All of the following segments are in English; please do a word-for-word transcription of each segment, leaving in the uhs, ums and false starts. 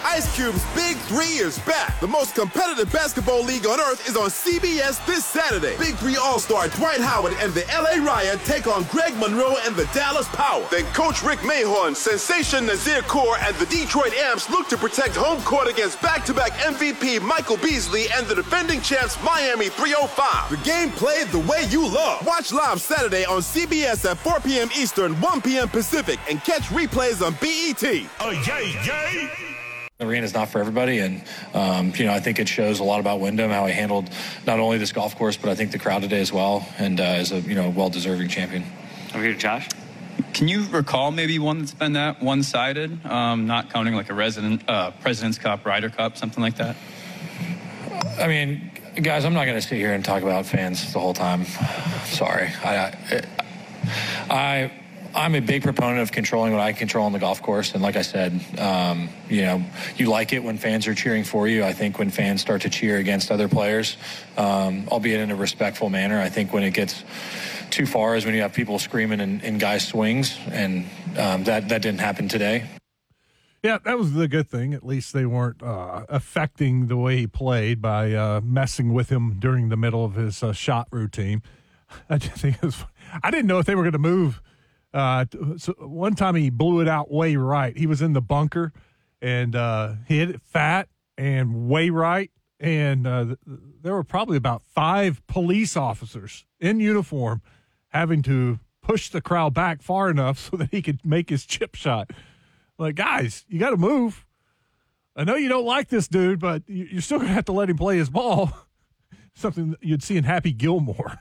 Ice Cube's Big Three is back. The most competitive basketball league on earth is on C B S this Saturday. Big Three All-Star Dwight Howard and the L A Riot take on Greg Monroe and the Dallas Power. Then Coach Rick Mahorn, Sensation Nazir Kaur, and the Detroit Amps look to protect home court against back-to-back M V P Michael Beasley and the defending champs Miami three oh five. The game played the way you love. Watch live Saturday on C B S at four p.m. Eastern, one p.m. Pacific, and catch replays on B E T. Oh, yay, yay! The arena is not for everybody, and um, you know I think it shows a lot about Wyndham, how he handled not only this golf course, but I think the crowd today as well, and uh, is a you know well-deserving champion. Over here, Josh. Can you recall maybe one that's been that one-sided, um, not counting like a resident uh, President's Cup, Ryder Cup, something like that? I mean, guys, I'm not going to sit here and talk about fans the whole time. Sorry, I. I, I I'm a big proponent of controlling what I control on the golf course. And like I said, um, you know, you like it when fans are cheering for you. I think when fans start to cheer against other players, um, albeit in a respectful manner, I think when it gets too far is when you have people screaming in, in guys' swings. And um, that, that didn't happen today. Yeah, that was the good thing. At least they weren't uh, affecting the way he played by uh, messing with him during the middle of his uh, shot routine. I just think it was, I didn't know if they were going to move. Uh, so one time he blew it out way right. He was in the bunker and uh, he hit it fat and way right. And uh, th- there were probably about five police officers in uniform having to push the crowd back far enough so that he could make his chip shot. Like, guys, you got to move. I know you don't like this dude, but you're still going to have to let him play his ball. Something that you'd see in Happy Gilmore.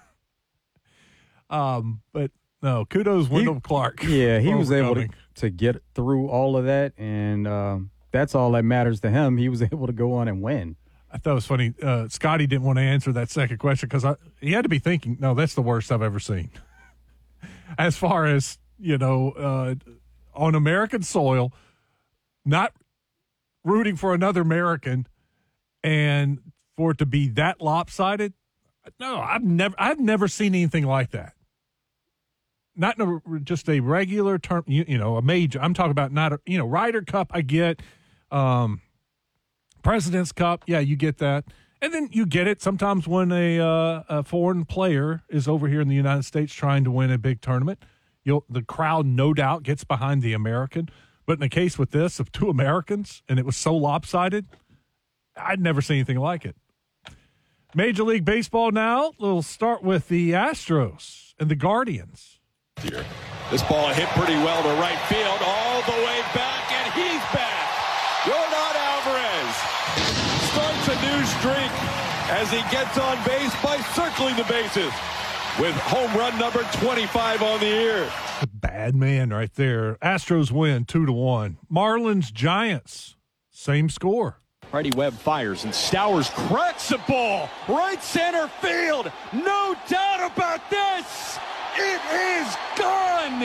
um, but. No, kudos Wyndham he, Clark. Yeah, he was able to, to get through all of that, and uh, that's all that matters to him. He was able to go on and win. I thought it was funny. Uh, Scotty didn't want to answer that second question because he had to be thinking, no, that's the worst I've ever seen. As far as, you know, uh, on American soil, not rooting for another American and for it to be that lopsided, no, I've never, I've never seen anything like that. Not in a, just a regular term, you, you know, a major. I'm talking about not a, you know, Ryder Cup, I get. Um, President's Cup, yeah, you get that. And then you get it sometimes when a, uh, a foreign player is over here in the United States trying to win a big tournament. You'll, the crowd, no doubt, gets behind the American. But in the case with this, of two Americans, and it was so lopsided, I'd never seen anything like it. Major League Baseball now. We'll start with the Astros and the Guardians. Here. This ball hit pretty well to right field, all the way back, and he's back. Yordan Alvarez starts a new streak as he gets on base by circling the bases with home run number twenty-five on the year. A bad man right there. Astros win two to one. Marlins Giants, same score. Freddie Webb fires and Stowers cracks the ball right center field. No doubt about this. It is gone!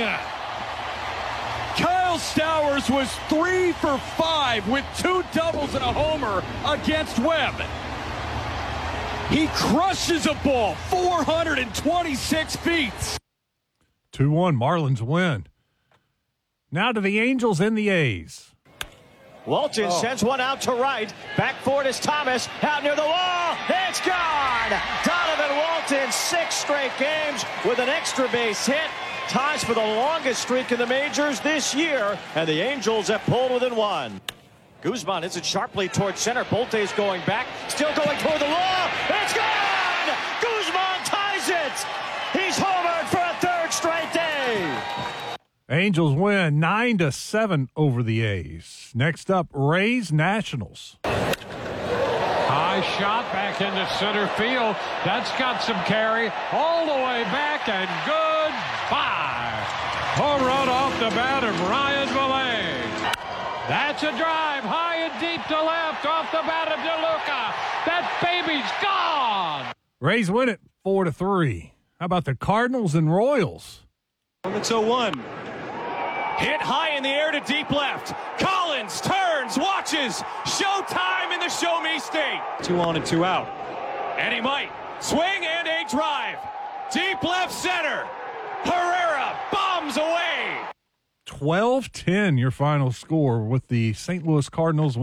Kyle Stowers was three for five with two doubles and a homer against Webb. He crushes a ball four hundred twenty-six feet. two one, Marlins win. Now to the Angels and the A's. Walton oh. sends one out to right. Back forward is Thomas. Out near the wall. It's gone. Donovan Walton, six straight games with an extra base hit. Ties for the longest streak in the majors this year. And the Angels have pulled within one. Guzman hits it sharply towards center. Bolte's going back. Still going toward the wall. It's gone. Guzman ties it. He's homered for a third straight day. Angels win nine to seven over the A's. Next up, Rays Nationals. High shot back into center field. That's got some carry all the way back, and goodbye. Home run off the bat of Ryan Malay. That's a drive high and deep to left off the bat of DeLuca. That baby's gone. Rays win it four to three. How about the Cardinals and Royals? It's oh one. Hit high in the air to deep left. Collins turns, watches. Showtime in the Show Me State. Two on and two out. And he might swing and a drive. Deep left center. Herrera bombs away. twelve ten your final score with the Saint Louis Cardinals